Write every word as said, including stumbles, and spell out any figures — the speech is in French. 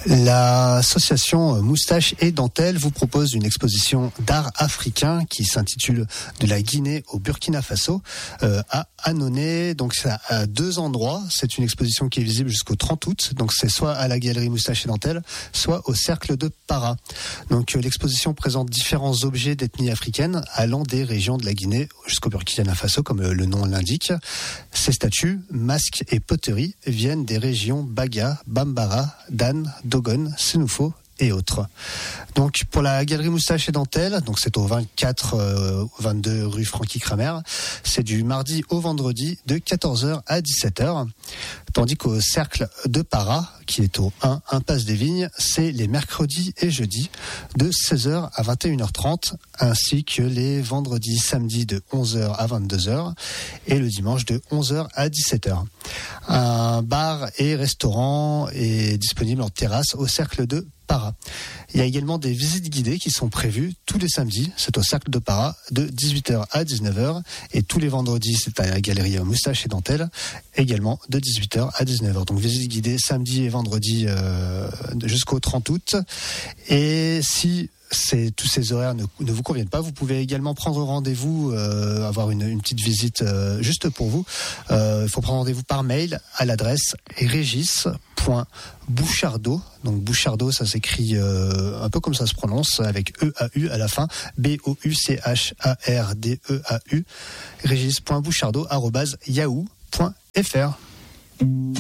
L'association Moustache et Dentelle vous propose une exposition d'art africain qui s'intitule De la Guinée au Burkina Faso euh, à Annonay. Donc c'est à deux endroits. C'est une exposition qui est visible jusqu'au trente août. Donc c'est soit à la galerie Moustache et Dentelle, soit au cercle de Para. Donc euh, l'exposition présente différents objets d'ethnie africaine allant des régions de la Guinée jusqu'au Burkina Faso, comme le, le nom l'indique. Ces statues, masques et poteries viennent des régions Baga, Bambara, Dan, Dogon, Sénoufo et autres. Donc pour la galerie Moustache et Dentelle, donc c'est au vingt-quatre vingt-deux rue Francky Kramer, c'est du mardi au vendredi de quatorze heures à dix-sept heures. Tandis qu'au cercle de Para, qui est au un impasse des Vignes, c'est les mercredis et jeudis de seize heures à vingt et une heures trente, ainsi que les vendredis, samedis de onze heures à vingt-deux heures et le dimanche de onze heures à dix-sept heures. Un bar et restaurant est disponible en terrasse au cercle de Para. Il y a également des visites guidées qui sont prévues tous les samedis, c'est au cercle de Para, de dix-huit heures à dix-neuf heures, et tous les vendredis, c'est à la galerie Moustache et Dentelle, également de dix-huit heures à dix-neuf heures. Donc visite guidée samedi et vendredi euh, jusqu'au trente août. Et si C'est, tous ces horaires ne, ne vous conviennent pas, vous pouvez également prendre rendez-vous, euh, avoir une, une petite visite euh, juste pour vous. Euh, il faut prendre rendez-vous par mail à l'adresse régis point bouchardot. Donc Bouchardot, ça s'écrit euh, un peu comme ça se prononce, avec E A U à la fin, B O U C H A R D E A U, régis point bouchardot arobase yahoo point f r.